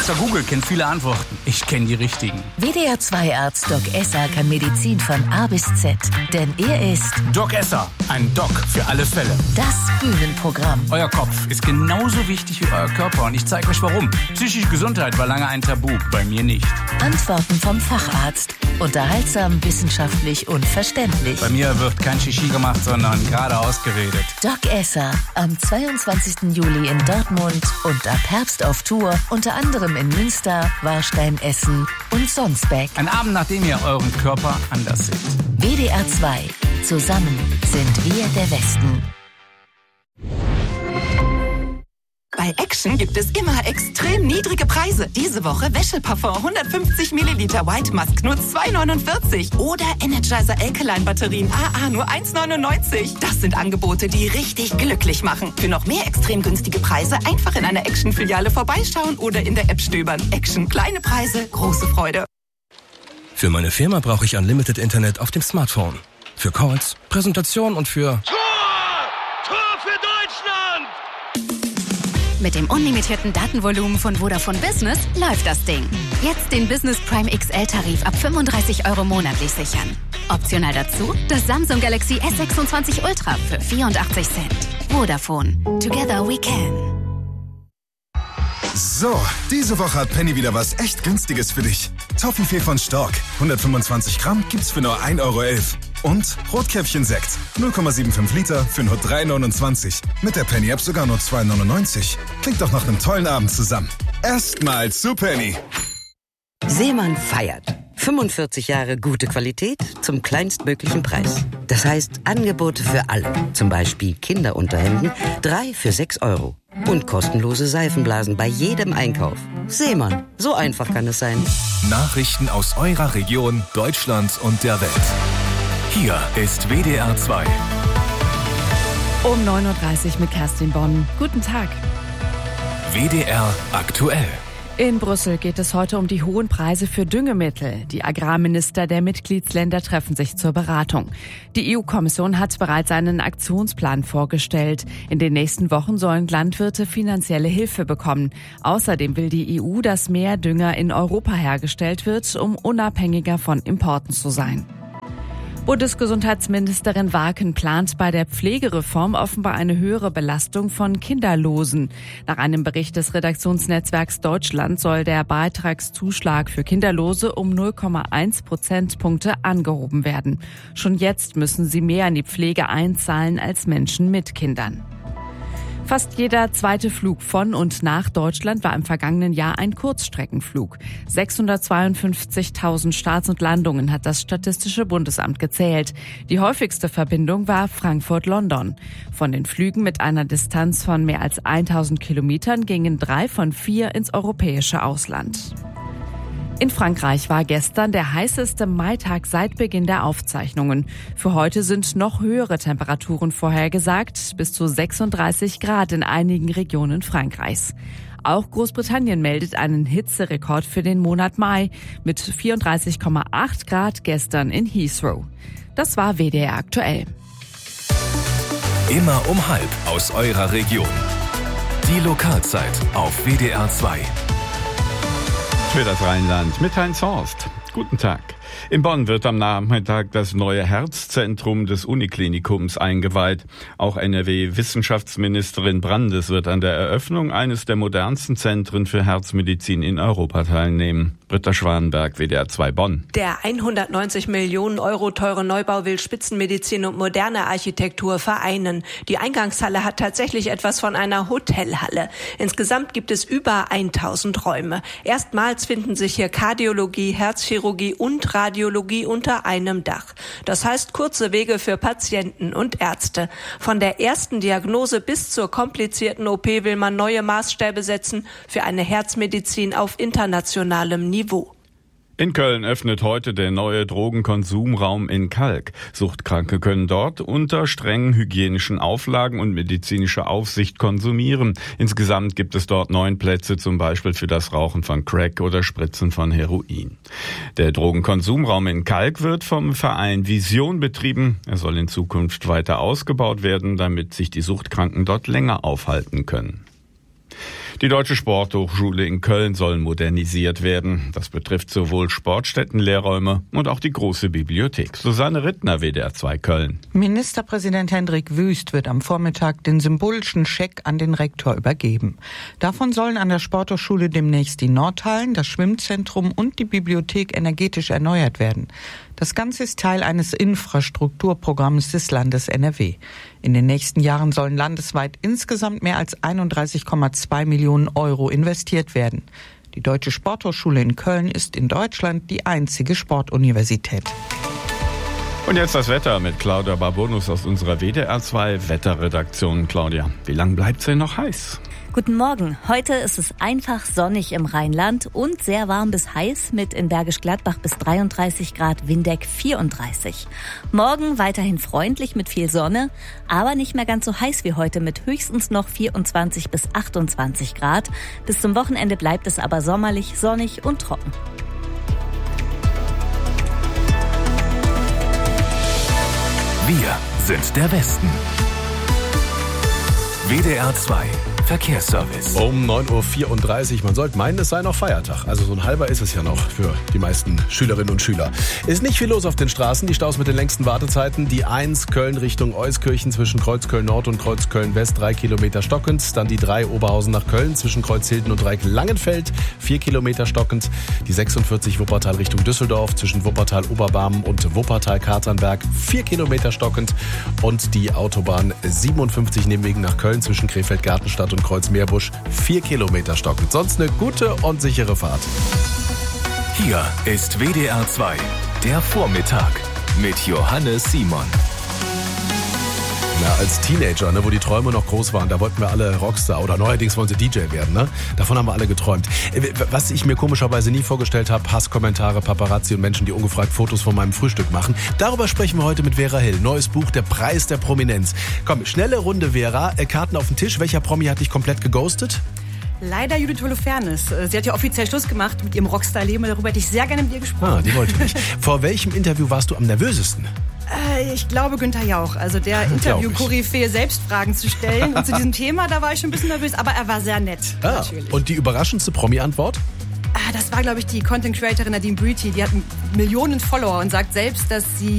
Dr. Google kennt viele Antworten. Ich kenne die richtigen. WDR 2-Arzt Doc Esser kann Medizin von A bis Z. Denn er ist Doc Esser, ein Doc für alle Fälle. Das Bühnenprogramm. Euer Kopf ist genauso wichtig wie euer Körper und ich zeige euch warum. Psychische Gesundheit war lange ein Tabu, bei mir nicht. Antworten vom Facharzt. Unterhaltsam, wissenschaftlich und verständlich. Bei mir wird kein Shishi gemacht, sondern geradeaus geredet. Doc Esser, am 22. Juli in Dortmund und ab Herbst auf Tour, unter anderem in Münster, Warstein, Essen und Sonsbeck. Ein Abend, nachdem ihr euren Körper anders seht. WDR 2. Zusammen sind wir der Westen. Bei Action gibt es immer extrem niedrige Preise. Diese Woche Wäscheparfum 150 Milliliter White Musk nur 2,49. Oder Energizer Alkaline Batterien AA nur 1,99. Das sind Angebote, die richtig glücklich machen. Für noch mehr extrem günstige Preise einfach in einer Action-Filiale vorbeischauen oder in der App stöbern. Action, kleine Preise, große Freude. Für meine Firma brauche ich Unlimited Internet auf dem Smartphone. Für Calls, Präsentation und für... Tor für Deutschland! Mit dem unlimitierten Datenvolumen von Vodafone Business läuft das Ding. Jetzt den Business Prime XL-Tarif ab 35 € monatlich sichern. Optional dazu das Samsung Galaxy S26 Ultra für 84 Cent. Vodafone. Together we can. So, diese Woche hat Penny wieder was echt Günstiges für dich. Toffifee von Stork, 125 Gramm, gibt's für nur 1,11 € Und Rotkäppchen-Sekt, 0,75 Liter für nur 3,29 €. Mit der Penny-App sogar nur 2,99 €. Klingt doch nach einem tollen Abend zusammen. Erstmal zu Penny. Seemann feiert. 45 Jahre gute Qualität zum kleinstmöglichen Preis. Das heißt Angebote für alle. Zum Beispiel Kinderunterhemden, 3 für 6 € Und kostenlose Seifenblasen bei jedem Einkauf. Seemann, so einfach kann es sein. Nachrichten aus eurer Region, Deutschland und der Welt. Hier ist WDR 2. Um 9:30 Uhr mit Kerstin Bonn. Guten Tag. WDR aktuell. In Brüssel geht es heute um die hohen Preise für Düngemittel. Die Agrarminister der Mitgliedsländer treffen sich zur Beratung. Die EU-Kommission hat bereits einen Aktionsplan vorgestellt. In den nächsten Wochen sollen Landwirte finanzielle Hilfe bekommen. Außerdem will die EU, dass mehr Dünger in Europa hergestellt wird, um unabhängiger von Importen zu sein. Bundesgesundheitsministerin Warken plant bei der Pflegereform offenbar eine höhere Belastung von Kinderlosen. Nach einem Bericht des Redaktionsnetzwerks Deutschland soll der Beitragszuschlag für Kinderlose um 0,1 Prozentpunkte angehoben werden. Schon jetzt müssen sie mehr in die Pflege einzahlen als Menschen mit Kindern. Fast jeder zweite Flug von und nach Deutschland war im vergangenen Jahr ein Kurzstreckenflug. 652.000 Starts und Landungen hat das Statistische Bundesamt gezählt. Die häufigste Verbindung war Frankfurt-London. Von den Flügen mit einer Distanz von mehr als 1000 Kilometern gingen 3 von 4 ins europäische Ausland. In Frankreich war gestern der heißeste Maitag seit Beginn der Aufzeichnungen. Für heute sind noch höhere Temperaturen vorhergesagt, bis zu 36 Grad in einigen Regionen Frankreichs. Auch Großbritannien meldet einen Hitzerekord für den Monat Mai mit 34,8 Grad gestern in Heathrow. Das war WDR aktuell. Immer um 12:30 aus eurer Region. Die Lokalzeit auf WDR 2. Für das Rheinland mit Heinz Horst. Guten Tag. In Bonn wird am Nachmittag das neue Herzzentrum des Uniklinikums eingeweiht. Auch NRW-Wissenschaftsministerin Brandes wird an der Eröffnung eines der modernsten Zentren für Herzmedizin in Europa teilnehmen. Britta Schwanenberg, WDR 2 Bonn. Der 190 Millionen € teure Neubau will Spitzenmedizin und moderne Architektur vereinen. Die Eingangshalle hat tatsächlich etwas von einer Hotelhalle. Insgesamt gibt es über 1000 Räume. Erstmals finden sich hier Kardiologie, Herzchirurgie und Radiologie unter einem Dach. Das heißt kurze Wege für Patienten und Ärzte. Von der ersten Diagnose bis zur komplizierten OP will man neue Maßstäbe setzen für eine Herzmedizin auf internationalem Niveau. In Köln öffnet heute der neue Drogenkonsumraum in Kalk. Suchtkranke können dort unter strengen hygienischen Auflagen und medizinischer Aufsicht konsumieren. Insgesamt gibt es dort 9 Plätze, zum Beispiel für das Rauchen von Crack oder Spritzen von Heroin. Der Drogenkonsumraum in Kalk wird vom Verein Vision betrieben. Er soll in Zukunft weiter ausgebaut werden, damit sich die Suchtkranken dort länger aufhalten können. Die Deutsche Sporthochschule in Köln soll modernisiert werden. Das betrifft sowohl Sportstätten, Lehrräume und auch die große Bibliothek. Susanne Rittner, WDR 2 Köln. Ministerpräsident Hendrik Wüst wird am Vormittag den symbolischen Scheck an den Rektor übergeben. Davon sollen an der Sporthochschule demnächst die Nordhallen, das Schwimmzentrum und die Bibliothek energetisch erneuert werden. Das Ganze ist Teil eines Infrastrukturprogramms des Landes NRW. In den nächsten Jahren sollen landesweit insgesamt mehr als 31,2 Millionen Euro investiert werden. Die Deutsche Sporthochschule in Köln ist in Deutschland die einzige Sportuniversität. Und jetzt das Wetter mit Claudia Barbonus aus unserer WDR 2 Wetterredaktion. Claudia, wie lange bleibt's denn noch heiß? Guten Morgen. Heute ist es einfach sonnig im Rheinland und sehr warm bis heiß mit in Bergisch Gladbach bis 33 Grad, Windeck 34. Morgen weiterhin freundlich mit viel Sonne, aber nicht mehr ganz so heiß wie heute mit höchstens noch 24 bis 28 Grad. Bis zum Wochenende bleibt es aber sommerlich, sonnig und trocken. Wir sind der Westen. WDR 2 Verkehrsservice. Um 9.34 Uhr. Man sollte meinen, es sei noch Feiertag. Also so ein halber ist es ja noch für die meisten Schülerinnen und Schüler. Ist nicht viel los auf den Straßen. Die Staus mit den längsten Wartezeiten. Die 1 Köln Richtung Euskirchen zwischen Kreuzköln Nord und Kreuzköln West 3 Kilometer stockend. Dann die 3 Oberhausen nach Köln zwischen Kreuzhilden und Dreieck Langenfeld 4 Kilometer stockend. Die 46 Wuppertal Richtung Düsseldorf zwischen Wuppertal Oberbarmen und Wuppertal Katernberg 4 Kilometer stockend. Und die Autobahn 57 Nebenwegen nach Köln zwischen Krefeld Gartenstadt und Kreuz-Meerbusch 4 Kilometer stockend. Sonst eine gute und sichere Fahrt. Hier ist WDR 2, der Vormittag mit Johannes Simon. Na, als Teenager, wo die Träume noch groß waren, da wollten wir alle Rockstar oder neuerdings wollen sie DJ werden. Ne? Davon haben wir alle geträumt. Was ich mir komischerweise nie vorgestellt habe, Hasskommentare, Paparazzi und Menschen, die ungefragt Fotos von meinem Frühstück machen. Darüber sprechen wir heute mit Vera Hill. Neues Buch, Der Preis der Prominenz. Komm, schnelle Runde, Vera. Karten auf den Tisch. Welcher Promi hat dich komplett geghostet? Leider Judith Holofernes. Sie hat ja offiziell Schluss gemacht mit ihrem Rockstar-Leben. Darüber hätte ich sehr gerne mit ihr gesprochen. Die wollte nicht. Vor welchem Interview warst du am nervösesten? Ich glaube Günther Jauch, also der Interview-Koryphäe, selbst Fragen zu stellen. Und zu diesem Thema, da war ich schon ein bisschen nervös, aber er war sehr nett. Natürlich. Und die überraschendste Promi-Antwort? Das war, glaube ich, die Content-Creatorin Nadine Brüti. Die hat Millionen Follower und sagt selbst, dass sie